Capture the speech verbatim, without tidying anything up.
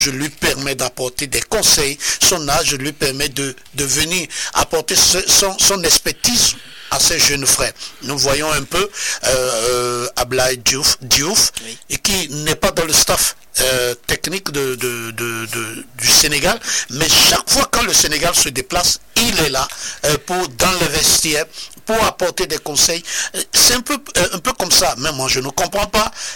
lui permet d'apporter des conseils, son âge lui permet de, de venir apporter ce, son, son expertise à ses jeunes frères. Nous voyons un peu euh, euh, Ablaye Diouf, Diouf oui. et qui n'est pas dans le staff euh, technique de, de, de, de, du Sénégal, mais chaque fois quand le Sénégal se déplace, il est là euh, pour dans le vestiaire pour apporter des conseils. C'est un peu, un peu comme ça, mais moi je ne comprends pas